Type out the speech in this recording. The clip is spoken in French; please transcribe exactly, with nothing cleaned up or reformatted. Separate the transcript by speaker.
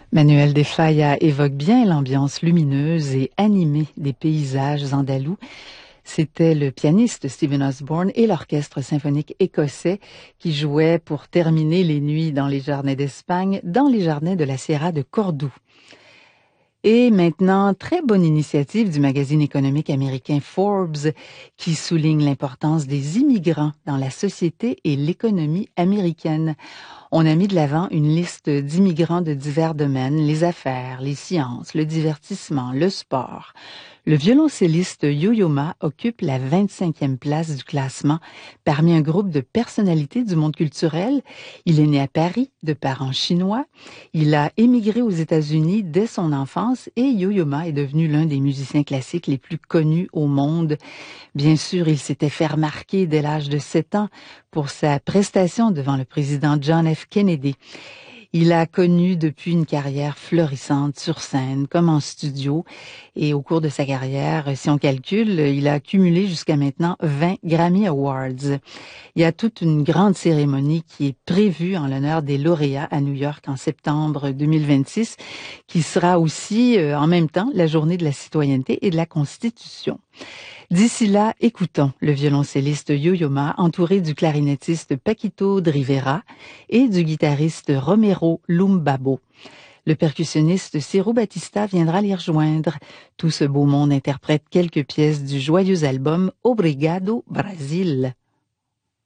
Speaker 1: Manuel de Falla évoque bien l'ambiance lumineuse et animée des paysages andalous. C'était le pianiste Stephen Osborne et l'orchestre symphonique écossais qui jouaient pour terminer les nuits dans les jardins d'Espagne, dans les jardins de la Sierra de Cordoue. Et maintenant, très bonne initiative du magazine économique américain Forbes qui souligne l'importance des immigrants dans la société et l'économie américaine. On a mis de l'avant une liste d'immigrants de divers domaines, les affaires, les sciences, le divertissement, le sport. Le violoncelliste Yo-Yo Ma occupe la vingt-cinquième place du classement parmi un groupe de personnalités du monde culturel. Il est né à Paris, de parents chinois. Il a émigré aux États-Unis dès son enfance et Yo-Yo Ma est devenu l'un des musiciens classiques les plus connus au monde. Bien sûr, il s'était fait remarquer dès l'âge de sept ans pour sa prestation devant le président John F. Kennedy. Il a connu depuis une carrière florissante sur scène comme en studio et au cours de sa carrière, si on calcule, il a accumulé jusqu'à maintenant vingt Grammy Awards. Il y a toute une grande cérémonie qui est prévue en l'honneur des lauréats à New York en septembre deux mille vingt-six, qui sera aussi euh, en même temps la journée de la citoyenneté et de la Constitution. D'ici là, écoutons le violoncelliste Yo-Yo Ma entouré du clarinettiste Paquito de Rivera et du guitariste Romero Lumbabo. Le percussionniste Ciro Batista viendra les rejoindre. Tout ce beau monde interprète quelques pièces du joyeux album Obrigado Brasil.